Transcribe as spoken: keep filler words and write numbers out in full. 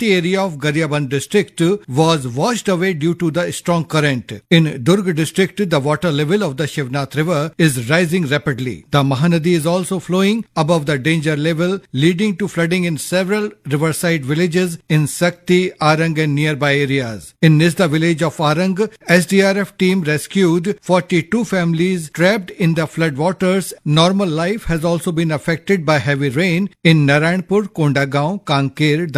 Sarti area of Garhwal district was washed away due to the strong current. In Durg district, the water level of the Shivnath river is rising rapidly. The Mahanadi is also flowing above the danger level, leading to flooding in several riverside villages in Sakti, Arang and nearby areas. In Nisda village of Arang, S D R F team rescued forty-two families trapped in the flood waters. Normal life has also been affected by heavy rain in Narayanpur, Kondagaon, Kanker,